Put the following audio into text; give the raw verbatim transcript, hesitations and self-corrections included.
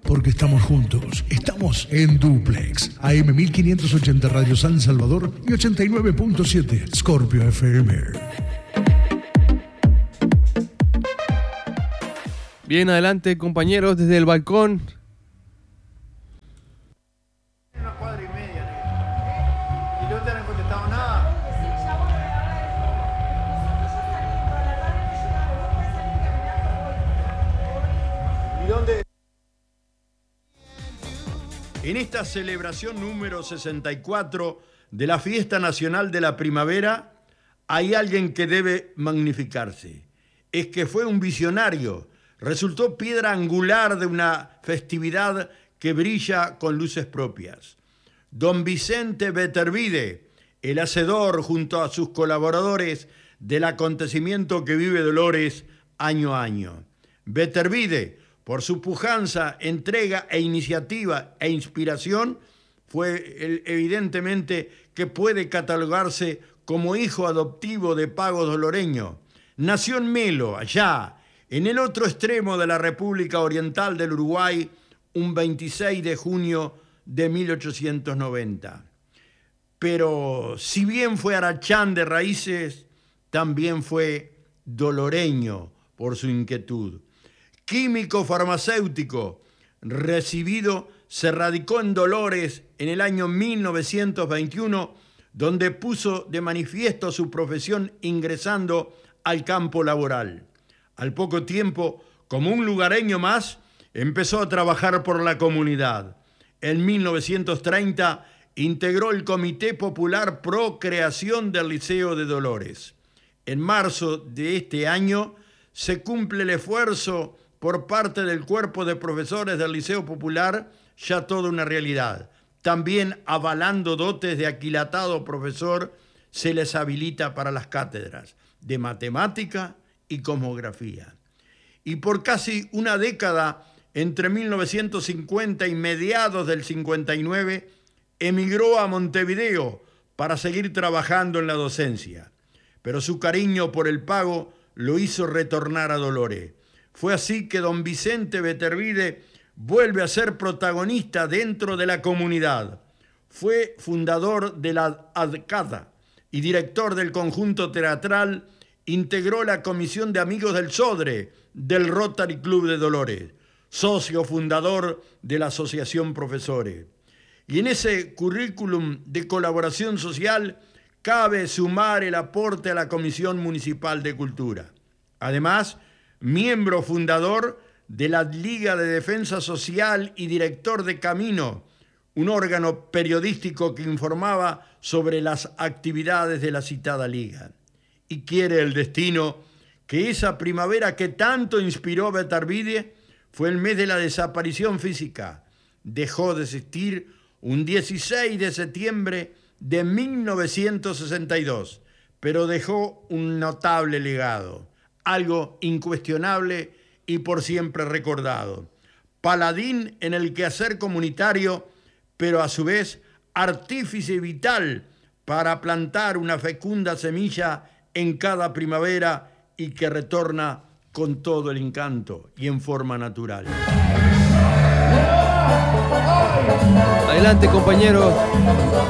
Porque estamos juntos, estamos en Duplex, A M mil quinientos ochenta Radio San Salvador y ochenta y nueve punto siete Scorpio F M. Bien, adelante compañeros desde el balcón. Una cuadra y media, y no te han contestado nada. ¿Y dónde? En esta celebración número sesenta y cuatro de la Fiesta Nacional de la Primavera, hay alguien que debe magnificarse. Es que fue un visionario, resultó piedra angular de una festividad que brilla con luces propias. Don Vicente Betervide, el hacedor junto a sus colaboradores del acontecimiento que vive Dolores año a año. Betervide, por su pujanza, entrega e iniciativa e inspiración, fue el, evidentemente que puede catalogarse como hijo adoptivo de Pagos Doloreño. Nació en Melo, allá, en el otro extremo de la República Oriental del Uruguay, un veintiséis de junio de mil ochocientos noventa. Pero si bien fue arachán de raíces, también fue doloreño por su inquietud. Químico farmacéutico, recibido, se radicó en Dolores en el año mil novecientos veintiuno, donde puso de manifiesto su profesión ingresando al campo laboral. Al poco tiempo, como un lugareño más, empezó a trabajar por la comunidad. En mil novecientos treinta integró el Comité Popular Pro Creación del Liceo de Dolores. En marzo de este año se cumple el esfuerzo por parte del cuerpo de profesores del Liceo Popular, ya toda una realidad. También avalando dotes de aquilatado profesor, se les habilita para las cátedras de matemática y cosmografía. Y por casi una década, entre mil novecientos cincuenta y mediados del cincuenta y nueve, emigró a Montevideo para seguir trabajando en la docencia. Pero su cariño por el pago lo hizo retornar a Dolores. Fue así que don Vicente Betervide vuelve a ser protagonista dentro de la comunidad. Fue fundador de la ADCADA y director del conjunto teatral. Integró la Comisión de Amigos del Sodre del Rotary Club de Dolores, socio fundador de la Asociación Profesores. Y en ese currículum de colaboración social cabe sumar el aporte a la Comisión Municipal de Cultura. Además, miembro fundador de la Liga de Defensa Social y director de Camino, un órgano periodístico que informaba sobre las actividades de la citada liga. Y quiere el destino que esa primavera que tanto inspiró a Betervide fue el mes de la desaparición física. Dejó de existir un dieciséis de septiembre de mil novecientos sesenta y dos, pero dejó un notable legado, algo incuestionable y por siempre recordado. Paladín en el quehacer comunitario, pero a su vez artífice vital para plantar una fecunda semilla en cada primavera y que retorna con todo el encanto y en forma natural. Adelante, compañeros.